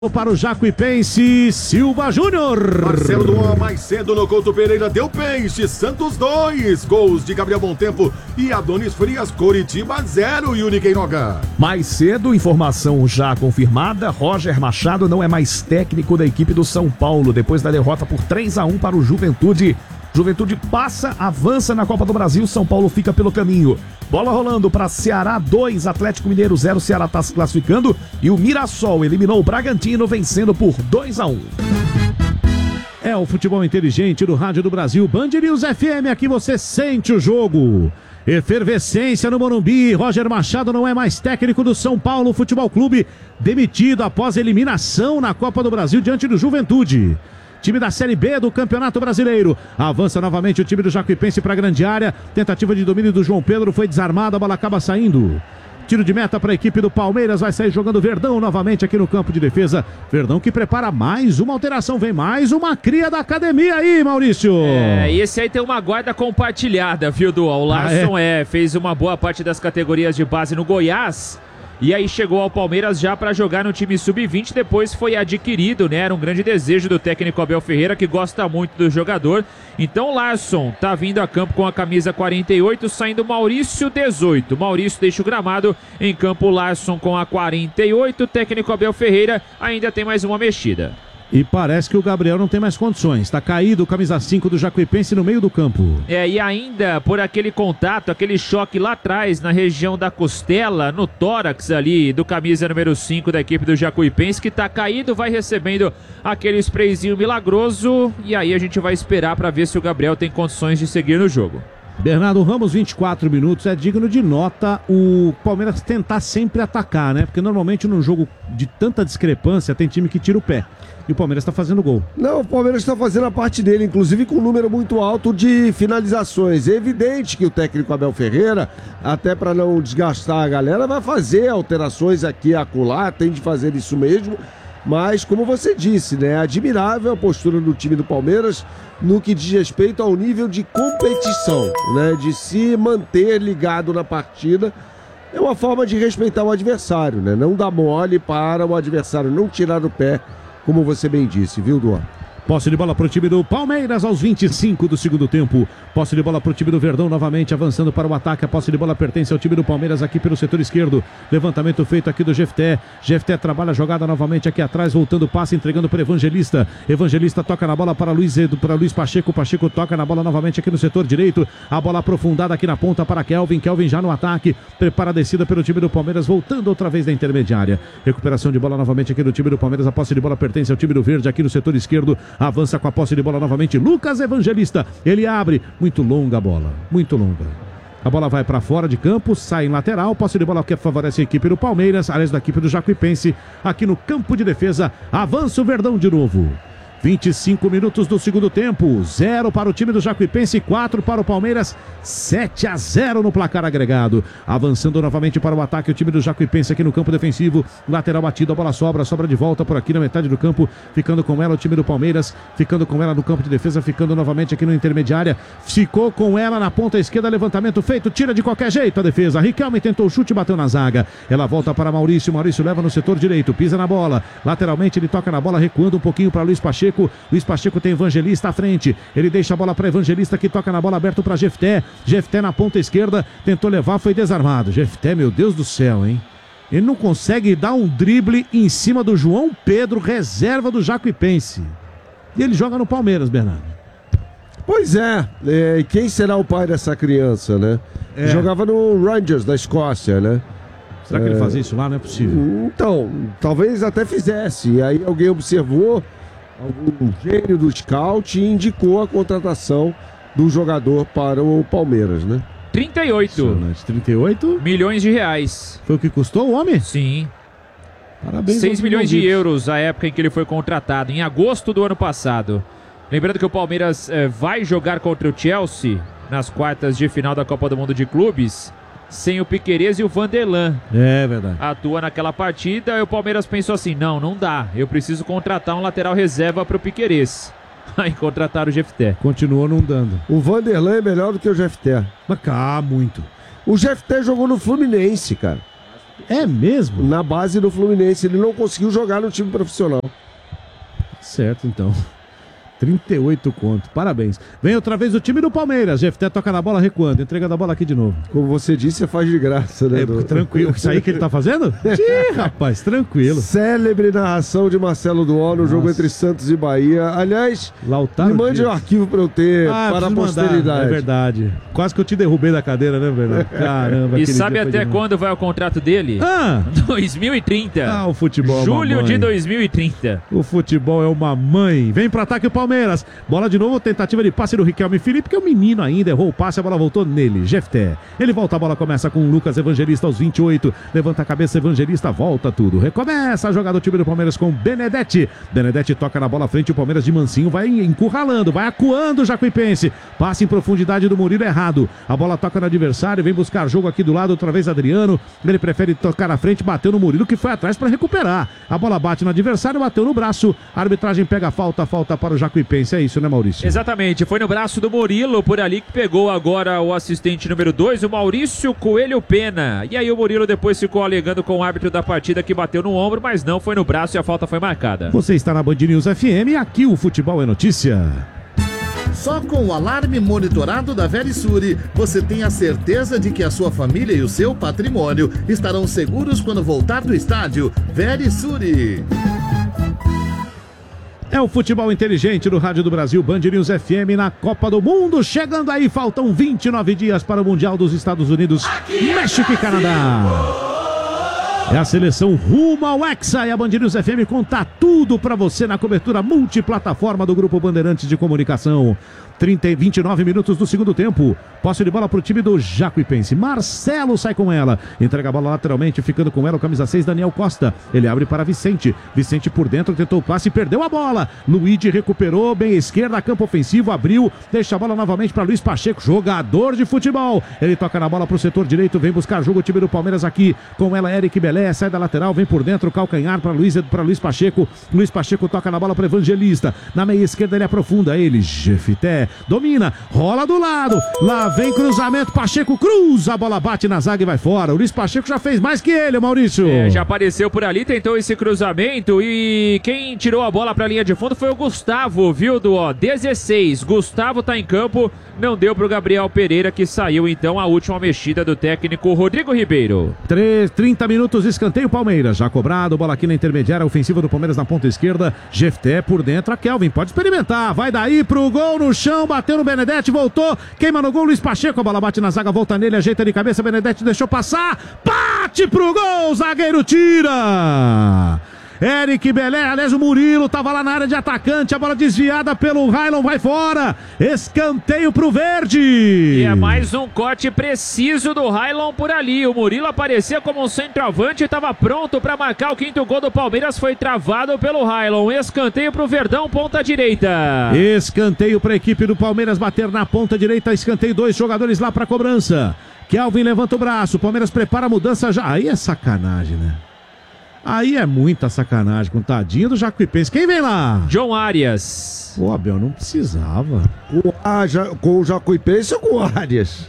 Para o Jacuipense, Silva Júnior. Marcelo Duan mais cedo no Couto Pereira deu peixe, Santos 2, gols de Gabriel Bontempo e Adonis Frias, Coritiba 0, Yuri Queiroga. Mais cedo, informação já confirmada, Roger Machado não é mais técnico da equipe do São Paulo, depois da derrota por 3-1 para o Juventude. Juventude passa, avança na Copa do Brasil, São Paulo fica pelo caminho. Bola rolando para Ceará 2, Atlético Mineiro 0, Ceará está se classificando e o Mirassol eliminou o Bragantino vencendo por 2-1. É o futebol inteligente do Rádio do Brasil, Band News FM, aqui você sente o jogo. Efervescência no Morumbi, Roger Machado não é mais técnico do São Paulo Futebol Clube, demitido após eliminação na Copa do Brasil diante do Juventude. Time da Série B do Campeonato Brasileiro. Avança novamente o time do Jacuipense para a grande área. Tentativa de domínio do João Pedro foi desarmada, a bola acaba saindo. Tiro de meta para a equipe do Palmeiras, vai sair jogando Verdão novamente aqui no campo de defesa. Verdão que prepara mais uma alteração, vem mais uma cria da academia aí, Maurício. E esse aí tem uma guarda compartilhada, viu, Dual? O Larson fez uma boa parte das categorias de base no Goiás. E aí chegou ao Palmeiras já para jogar no time sub-20, depois foi adquirido, né? Era um grande desejo do técnico Abel Ferreira, que gosta muito do jogador. Então o Larson tá vindo a campo com a camisa 48, saindo Maurício 18. Maurício deixa o gramado, em campo o Larson com a 48, técnico Abel Ferreira ainda tem mais uma mexida. E parece que o Gabriel não tem mais condições. Está caído o camisa 5 do Jacuipense no meio do campo. E ainda por aquele contato, aquele choque lá atrás, na região da costela, no tórax ali do camisa número 5 da equipe do Jacuipense, que está caído, vai recebendo aquele sprayzinho milagroso. E aí a gente vai esperar para ver se o Gabriel tem condições de seguir no jogo. Bernardo Ramos, 24 minutos, é digno de nota o Palmeiras tentar sempre atacar, né? Porque normalmente num jogo de tanta discrepância tem time que tira o pé. E o Palmeiras está fazendo gol. Não, o Palmeiras está fazendo a parte dele, inclusive com um número muito alto de finalizações. É evidente que o técnico Abel Ferreira, até para não desgastar a galera, vai fazer alterações aqui e acolá, tem de fazer isso mesmo. Mas, como você disse, né, admirável a postura do time do Palmeiras no que diz respeito ao nível de competição, né, de se manter ligado na partida. É uma forma de respeitar o adversário, né, não dar mole para o adversário não tirar o pé, como você bem disse, viu, Duan? Posse de bola para o time do Palmeiras aos 25 do segundo tempo. Posse de bola para o time do Verdão novamente avançando para o ataque. A posse de bola pertence ao time do Palmeiras aqui pelo setor esquerdo. Levantamento feito aqui do Jefté. Jefté trabalha a jogada novamente aqui atrás, voltando o passe, entregando para Evangelista. Evangelista toca na bola para Luiz Pacheco. Pacheco toca na bola novamente aqui no setor direito. A bola aprofundada aqui na ponta para Kelvin. Kelvin já no ataque. Prepara a descida pelo time do Palmeiras, voltando outra vez da intermediária. Recuperação de bola novamente aqui do time do Palmeiras. A posse de bola pertence ao time do Verde aqui no setor esquerdo. Avança com a posse de bola novamente Lucas Evangelista, ele abre, muito longa a bola, muito longa. A bola vai para fora de campo, sai em lateral, posse de bola que favorece a equipe do Palmeiras, aliás da equipe do Jacuipense, aqui no campo de defesa, avança o Verdão de novo. 25 minutos do segundo tempo, 0 para o time do Jacuipense, 4 para o Palmeiras, 7-0 no placar agregado. Avançando novamente para o ataque o time do Jacuipense aqui no campo defensivo, lateral batido, a bola sobra de volta por aqui na metade do campo, ficando com ela o time do Palmeiras, ficando com ela no campo de defesa, ficando novamente aqui na intermediária, ficou com ela na ponta esquerda, levantamento feito, tira de qualquer jeito a defesa, Riquelme tentou o chute, bateu na zaga, ela volta para Maurício leva no setor direito, pisa na bola, lateralmente ele toca na bola, recuando um pouquinho para Luiz Pacheco. Luiz Pacheco tem Evangelista à frente, ele deixa a bola para Evangelista que toca na bola aberto para Jefté na ponta esquerda, tentou levar, foi desarmado. Jefté, meu Deus do céu, hein? Ele não consegue dar um drible em cima do João Pedro, reserva do Jacuipense. E ele joga no Palmeiras, Bernardo. Pois e quem será o pai dessa criança, né? Jogava no Rangers da Escócia, né? Será que ele faz isso lá? Não é possível. Então, talvez até fizesse. E aí alguém observou, algum gênio do scout, e indicou a contratação do jogador para o Palmeiras, né? 38 milhões de reais. Foi o que custou o homem? Sim. Parabéns. 6 milhões de euros a época em que ele foi contratado, em agosto do ano passado. Lembrando que o Palmeiras vai jogar contra o Chelsea nas quartas de final da Copa do Mundo de Clubes, sem o Piquerez e o Vanderlan. É verdade. Atua naquela partida e o Palmeiras pensou assim, não dá, eu preciso contratar um lateral reserva para o Piquerez. Aí contrataram o Jefté. Continuou não dando. O Vanderlan é melhor do que o Jefté. Mas cá, muito. O Jefté jogou no Fluminense, cara. É mesmo? Na base do Fluminense. Ele não conseguiu jogar no time profissional. Certo, então. 38 conto. Parabéns. Vem outra vez o time do Palmeiras. Jefté toca na bola recuando. Entrega da bola aqui de novo. Como você disse, você faz de graça, né? Tranquilo. Isso aí que ele tá fazendo? Ih, rapaz, tranquilo. Célebre narração de Marcelo Duó no jogo entre Santos e Bahia. Aliás, Lautaro me mande o arquivo pra eu ter para a posteridade. É verdade. Quase que eu te derrubei da cadeira, né, Bernardo? Caramba. E sabe até quando vai o contrato dele? 2030. O futebol. Julho de 2030. O futebol é uma mãe. Vem pro ataque o Palmeiras. Bola de novo, tentativa de passe do Riquelme Felipe, que é o menino ainda, errou o passe, a bola voltou nele. Jefté. Ele volta, a bola começa com o Lucas Evangelista aos 28. Levanta a cabeça, Evangelista, volta tudo. Recomeça a jogada do time do Palmeiras com Benedetti. Benedetti toca na bola à frente, o Palmeiras de mansinho vai encurralando, vai acuando o Jacuipense. Passe em profundidade do Murilo errado. A bola toca no adversário, vem buscar jogo aqui do lado, outra vez Adriano. Ele prefere tocar na frente, bateu no Murilo, que foi atrás para recuperar. A bola bate no adversário, bateu no braço. A arbitragem pega a falta para o Jacuipense. É isso, né, Maurício? Exatamente, foi no braço do Murilo, por ali que pegou agora o assistente número 2, o Maurício Coelho Pena. E aí o Murilo depois ficou alegando com o árbitro da partida que bateu no ombro, mas não, foi no braço e a falta foi marcada. Você está na Band News FM e aqui o Futebol é Notícia. Só com o alarme monitorado da Verisure, você tem a certeza de que a sua família e o seu patrimônio estarão seguros quando voltar do estádio. Verisure. É o futebol inteligente do Rádio do Brasil, Band News FM na Copa do Mundo. Chegando aí, faltam 29 dias para o Mundial dos Estados Unidos, México e Canadá. É a seleção rumo ao Hexa e a Band News FM conta tudo para você na cobertura multiplataforma do Grupo Bandeirantes de Comunicação. 29 minutos do segundo tempo. Posse de bola para o time do Jacuipense. Marcelo sai com ela. Entrega a bola lateralmente, ficando com ela o camisa 6, Daniel Costa. Ele abre para Vicente. Vicente por dentro, tentou o passe e perdeu a bola. Luigi recuperou, bem à esquerda, campo ofensivo, abriu. Deixa a bola novamente para Luiz Pacheco, jogador de futebol. Ele toca na bola para o setor direito, vem buscar jogo o time do Palmeiras aqui. Com ela, Eric Belé, sai da lateral, vem por dentro, calcanhar para Luiz Pacheco. Luiz Pacheco toca na bola para Evangelista. Na meia esquerda ele aprofunda, ele, Jefté. Domina, rola do lado, lá vem cruzamento, Pacheco cruza, a bola bate na zaga e vai fora. O Luiz Pacheco já fez mais que ele, Maurício. Já apareceu por ali, tentou esse cruzamento e quem tirou a bola para a linha de fundo foi o Gustavo, viu, do 16. Gustavo tá em campo, não deu pro Gabriel Pereira, que saiu então a última mexida do técnico Rodrigo Ribeiro. 30 minutos, escanteio Palmeiras, já cobrado, bola aqui na intermediária, ofensiva do Palmeiras na ponta esquerda, Jefté por dentro, a Kelvin pode experimentar, vai daí pro gol no chão, bateu no Benedetti, voltou, queima no gol, Luiz Pacheco, a bola bate na zaga, volta nele, ajeita de cabeça, Benedetti deixou passar, bate pro gol, zagueiro tira! Eric Belé, aliás o Murilo tava lá na área de atacante, a bola desviada pelo Railon, vai fora, escanteio pro Verde. E é mais um corte preciso do Railon por ali, o Murilo aparecia como um centroavante e estava pronto para marcar o quinto gol do Palmeiras, foi travado pelo Railon, escanteio pro Verdão, ponta direita. Escanteio para a equipe do Palmeiras bater na ponta direita, escanteio, 2 jogadores lá para cobrança. Kelvin levanta o braço, o Palmeiras prepara a mudança já, aí é sacanagem, né? Aí é muita sacanagem com o tadinho do Jacuipense. Quem vem lá? John Arias. Pô, Abel, não precisava. Com o Jacuipense ou com o Arias?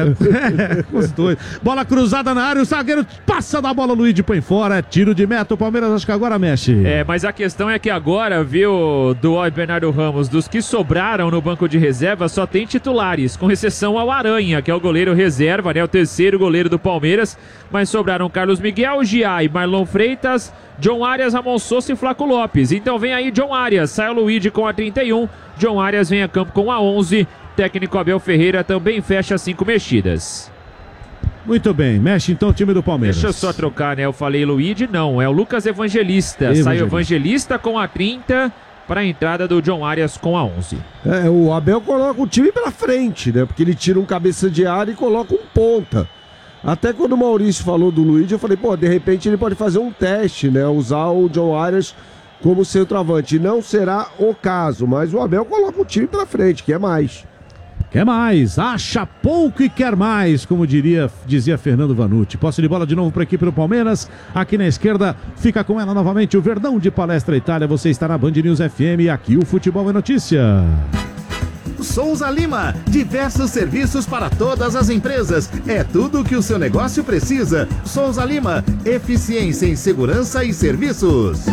Com os dois. Bola cruzada na área, o zagueiro passa da bola, o Luigi põe fora, tiro de meta, o Palmeiras acho que agora mexe. Mas a questão é que agora, viu, do Bernardo Ramos, dos que sobraram no banco de reserva, só tem titulares, com exceção ao Aranha, que é o goleiro reserva, né, o terceiro goleiro do Palmeiras, mas sobraram Carlos Miguel, Giai, Marlon Freitas, John Arias, Ramon Sousa e Flaco Lopes. Então vem aí John Arias, sai o Luigi com a 31, John Arias vem a campo com a 11, técnico Abel Ferreira também fecha 5 mexidas. Muito bem, mexe então o time do Palmeiras. Deixa eu só trocar, né, eu falei Luigi, não, é o Lucas Evangelista. Sai o Evangelista com a 30 para a entrada do John Arias com a 11. O Abel coloca o time pra frente, né, porque ele tira um cabeça de área e coloca um ponta. Até quando o Maurício falou do Luigi, eu falei, de repente ele pode fazer um teste, né? Usar o John Arias como centroavante. Não será o caso, mas o Abel coloca o time pra frente, quer mais. Quer mais, acha pouco e quer mais, como dizia Fernando Vanucci. Posse de bola de novo para a equipe do Palmeiras. Aqui na esquerda, fica com ela novamente o Verdão de Palestra Itália. Você está na Band News FM e aqui o Futebol é Notícia. Souza Lima, diversos serviços para todas as empresas. É tudo o que o seu negócio precisa. Souza Lima, eficiência em segurança e serviços.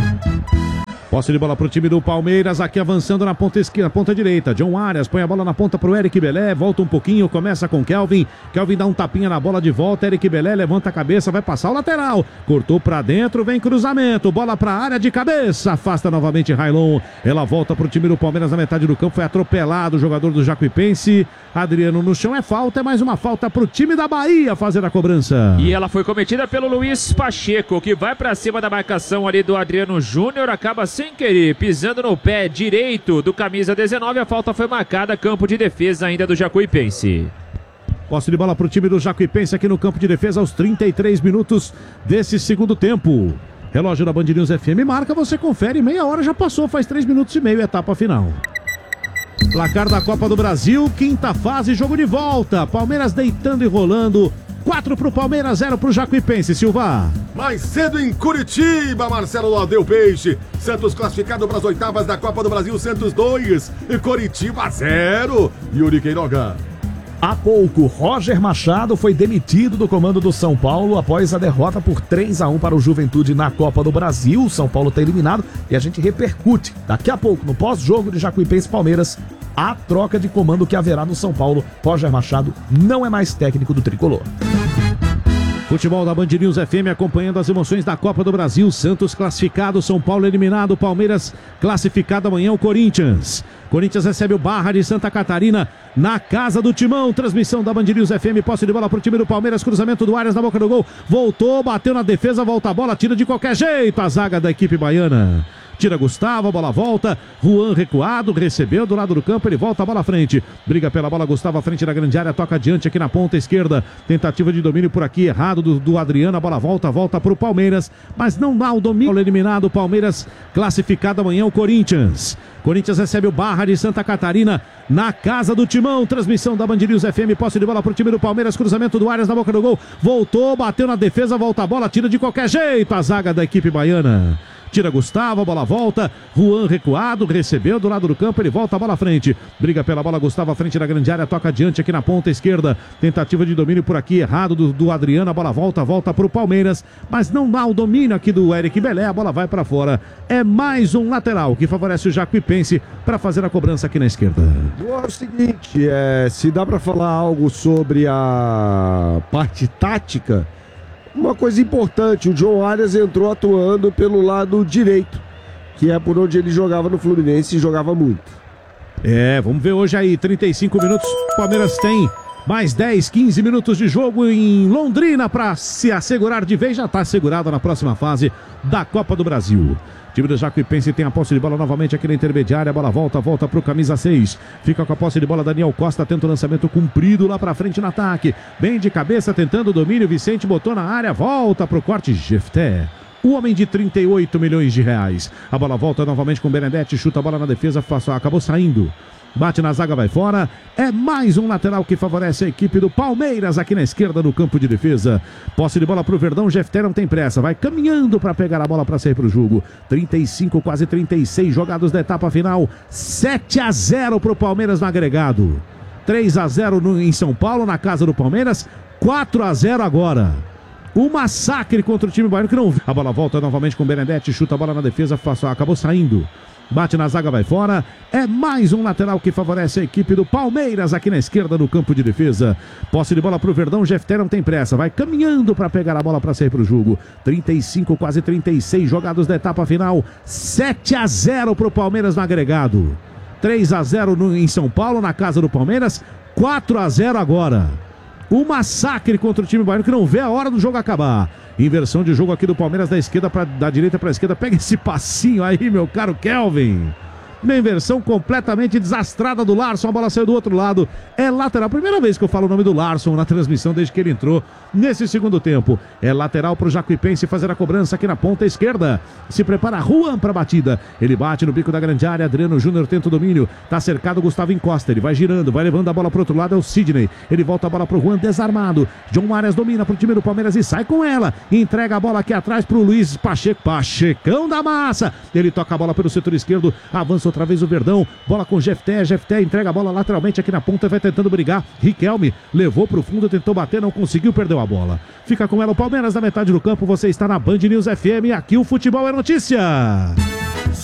Posse de bola pro time do Palmeiras, aqui avançando na ponta esquerda, ponta direita. John Arias põe a bola na ponta pro Eric Belé, volta um pouquinho, começa com Kelvin. Kelvin dá um tapinha na bola de volta, Eric Belé levanta a cabeça, vai passar o lateral. Cortou pra dentro, vem cruzamento, bola pra área de cabeça, afasta novamente Railon. Ela volta pro time do Palmeiras na metade do campo, foi atropelado o jogador do Jacuipense. Adriano no chão, é falta, é mais uma falta pro time da Bahia fazer a cobrança. E ela foi cometida pelo Luiz Pacheco, que vai pra cima da marcação ali do Adriano Júnior, acaba sem querer, pisando no pé direito do camisa 19, a falta foi marcada, campo de defesa ainda do Jacuipense. Posse de bola para o time do Jacuipense aqui no campo de defesa aos 33 minutos desse segundo tempo. Relógio da Band News FM marca, você confere, meia hora já passou, faz 3 minutos e meio, etapa final. Placar da Copa do Brasil, quinta fase, jogo de volta, Palmeiras deitando e rolando. 4 pro Palmeiras, 0 pro Jacuipense, Silva. Mais cedo em Curitiba, Marcelo Ladeu Peixe. Santos classificado para as oitavas da Copa do Brasil, Santos 2, Curitiba 0. Yuri Queiroga. Há pouco, Roger Machado foi demitido do comando do São Paulo após a derrota por 3-1 para o Juventude na Copa do Brasil. O São Paulo está eliminado e a gente repercute daqui a pouco, no pós-jogo de Jacuipense e Palmeiras, a troca de comando que haverá no São Paulo. Roger Machado não é mais técnico do Tricolor. Futebol da Band News FM acompanhando as emoções da Copa do Brasil. Santos classificado, São Paulo eliminado, Palmeiras classificado, amanhã o Corinthians. Corinthians recebe o Barra de Santa Catarina na casa do Timão. Transmissão da Band News FM, posse de bola pro time do Palmeiras, cruzamento do Arias na boca do gol. Voltou, bateu na defesa, volta a bola, tira de qualquer jeito a zaga da equipe baiana. Tira Gustavo, a bola volta, Juan recuado, recebeu do lado do campo, ele volta a bola à frente, briga pela bola, Gustavo à frente da grande área, toca adiante aqui na ponta esquerda, tentativa de domínio por aqui, errado do Adriano, a bola volta pro Palmeiras, mas não dá o domínio, eliminado, Palmeiras classificado, amanhã o Corinthians. Corinthians recebe o Barra de Santa Catarina na casa do Timão. Transmissão da Band News FM, posse de bola pro time do Palmeiras, cruzamento do Arias na boca do gol, voltou, bateu na defesa, volta a bola, tira de qualquer jeito a zaga da equipe baiana. Tira Gustavo, a bola volta, Juan recuado, recebeu do lado do campo, ele volta a bola à frente, briga pela bola, Gustavo à frente da grande área, toca adiante aqui na ponta esquerda, tentativa de domínio por aqui, errado do Adriano, a bola volta pro Palmeiras, mas não dá o domínio aqui do Eric Belé, a bola vai para fora, é mais um lateral que favorece o Jacuipense para fazer a cobrança aqui na esquerda. É o seguinte, se dá para falar algo sobre a parte tática, uma coisa importante, o John Arias entrou atuando pelo lado direito, que é por onde ele jogava no Fluminense e jogava muito. Vamos ver hoje aí, 35 minutos, o Palmeiras tem mais 10, 15 minutos de jogo em Londrina para se assegurar de vez, já está assegurado na próxima fase da Copa do Brasil. O time do Jacuipense tem a posse de bola novamente aqui na intermediária, a bola volta pro camisa 6, fica com a posse de bola Daniel Costa, tenta o lançamento comprido lá pra frente no ataque, bem de cabeça tentando o domínio, Vicente botou na área, volta pro corte, Jefté, o homem de 38 milhões de reais, a bola volta novamente com Benedetti, chuta a bola na defesa, acabou saindo. Bate na zaga, vai fora. É mais um lateral que favorece a equipe do Palmeiras aqui na esquerda no campo de defesa. Posse de bola pro Verdão, Jefté não tem pressa. Vai caminhando para pegar a bola para sair pro jogo. 35, quase 36 jogados da etapa final. 7-0 pro Palmeiras no agregado. 3-0 em São Paulo, na casa do Palmeiras. 4-0 agora. O massacre contra o time baiano que não... A bola volta novamente com Benedetti, chuta a bola na defesa, acabou saindo. Bate na zaga, vai fora. É mais um lateral que favorece a equipe do Palmeiras aqui na esquerda no campo de defesa. Posse de bola pro Verdão, Jefté não tem pressa. Vai caminhando para pegar a bola para sair pro jogo. 35, quase 36 jogados da etapa final. 7-0 pro Palmeiras no agregado. 3-0 em São Paulo, na casa do Palmeiras. 4-0 agora. O massacre contra o time baiano que não vê a hora do jogo acabar. Inversão de jogo aqui do Palmeiras da direita para a esquerda. Pega esse passinho aí, meu caro Kelvin. Uma inversão completamente desastrada do Larson. A bola saiu do outro lado. É lateral. Primeira vez que eu falo o nome do Larson na transmissão desde que ele entrou nesse segundo tempo. É lateral para o Jacuipense fazer a cobrança aqui na ponta esquerda. Se prepara Juan para a batida. Ele bate no bico da grande área. Adriano Júnior tenta o domínio. Tá cercado Gustavo Encosta. Ele vai girando, vai levando a bola para o outro lado. É o Sidney. Ele volta a bola para o Juan desarmado. John Arias domina para o time do Palmeiras e sai com ela. Entrega a bola aqui atrás para o Luiz Pacheco. Pachecão da massa. Ele toca a bola pelo setor esquerdo. Avança avança outra vez o Verdão, bola com Jefté entrega a bola lateralmente aqui na ponta, vai tentando brigar, Riquelme levou pro fundo, tentou bater, não conseguiu, perdeu a bola. Fica com ela o Palmeiras na metade do campo, você está na Band News FM, aqui o futebol é notícia.